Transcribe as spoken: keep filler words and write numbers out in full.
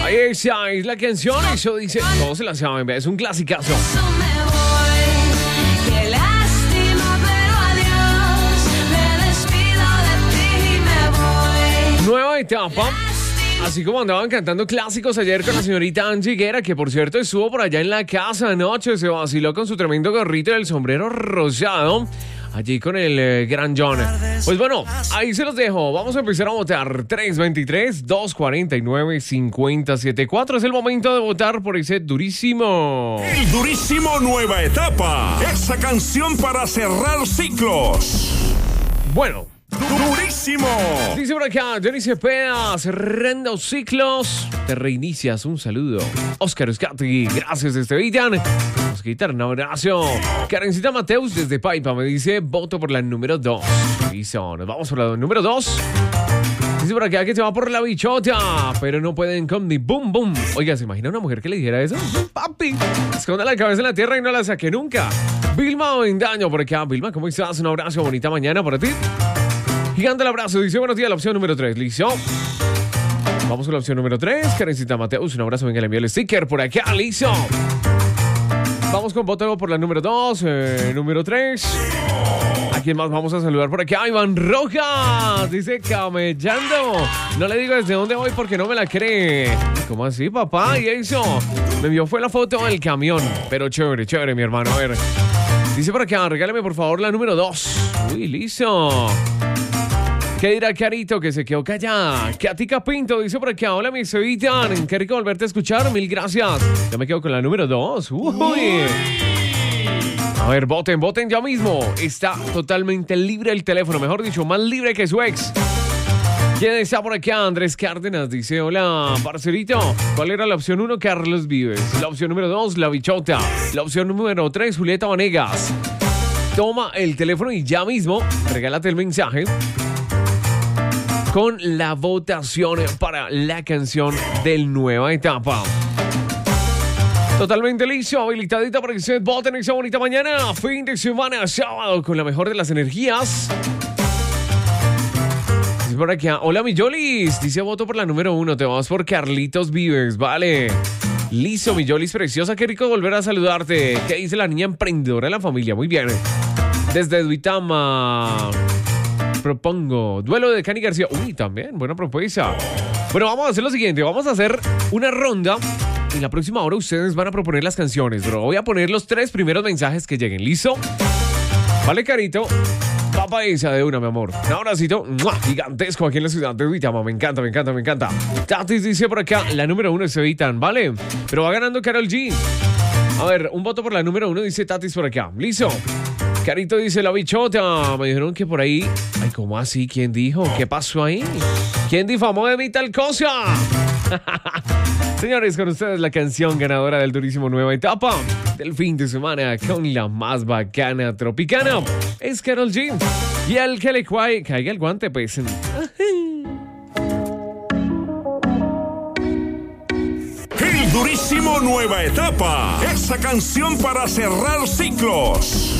Esa es la canción, eso dice, todos se la saben, es un clasicazo. Nueva etapa. Así como andaban cantando clásicos ayer con la señorita Angie Guerra, que por cierto estuvo por allá en la casa anoche, se vaciló con su tremendo gorrito y el sombrero rosado, allí con el eh, gran John. Pues bueno, ahí se los dejo. Vamos a empezar a votar. tres dos tres, dos cuatro nueve, cinco cero siete cuatro. Es el momento de votar por ese durísimo. El durísimo Nueva Etapa. Esa canción para cerrar ciclos. Bueno. ¡Durísimo! Dice por acá, Jenny Cepeda, cerrando ciclos. Te reinicias, un saludo. Oscar Escati, gracias, Estevitan. Oscar, un abrazo. Karencita Mateus desde Paipa me dice, voto por la número dos. Listo, nos vamos por la número dos. Dice por acá que se va por la bichota, pero no pueden con mi boom boom. Oiga, ¿se imagina una mujer que le dijera eso? Papi, esconda la cabeza en la tierra y no la saque nunca. Vilma Vendaño por acá. Vilma, ¿cómo estás? Un abrazo, bonita mañana para ti. Gigante el abrazo, dice buenos días, la opción número tres, listo. Vamos con la opción número tres, Karencita Mateus, un abrazo, venga, le envío el sticker por acá, listo. Vamos con voto por la número dos, eh, número tres. ¿A quién más vamos a saludar por acá? Iván Rojas, dice camellando. No le digo desde dónde voy porque no me la cree. ¿Cómo así, papá? Y eso, me envió fue la foto del camión, pero chévere, chévere, mi hermano, a ver. Dice por acá, regálame por favor la número dos. Uy, listo. ¿Qué dirá Carito que se quedó callada? Katica Pinto dice por acá, hola mi Sevitan, qué rico volverte a escuchar, mil gracias. Ya me quedo con la número dos. Uy. A ver, voten, voten ya mismo. Está totalmente libre el teléfono, mejor dicho, más libre que su ex. ¿Quién está por acá? Andrés Cárdenas dice, hola, parcerito. ¿Cuál era la opción uno? Carlos Vives. La opción número dos, La Bichota. La opción número tres, Julieta Vanegas. Toma el teléfono y ya mismo regálate el mensaje con la votación para la canción del Nueva Etapa. Totalmente listo, habilitadita para que ustedes voten esa bonita mañana, fin de semana, sábado, con la mejor de las energías. Dice por acá, hola mi Yolis, dice voto por la número uno, te vamos por Carlitos Vives, vale. Listo, mi Yolis preciosa, qué rico volver a saludarte. ¿Qué dice la niña emprendedora de la familia? Muy bien. Desde Duitama propongo duelo de Cani García. Uy, también, buena propuesta. Bueno, vamos a hacer lo siguiente. Vamos a hacer una ronda. En la próxima hora ustedes van a proponer las canciones, bro. Voy a poner los tres primeros mensajes que lleguen. ¿Listo? Vale, Carito. Papá esa de una, mi amor. Un abracito ¡mua! Gigantesco aquí en la ciudad de Duitama. Me encanta, me encanta, me encanta. Tatis dice por acá, la número uno es Evitan, ¿vale? Pero va ganando Karol G. A ver, un voto por la número uno, dice Tatis por acá. ¿Listo? Carito dice La Bichota. Me dijeron que por ahí... Ay, ¿cómo así? ¿Quién dijo? ¿Qué pasó ahí? ¿Quién difamó de mí tal cosa? Señores, con ustedes la canción ganadora del durísimo Nueva Etapa del fin de semana con la más bacana tropicana. Es Karol G. Y al que le cuai, caiga el guante, pues. El durísimo Nueva Etapa. Esa canción para cerrar ciclos.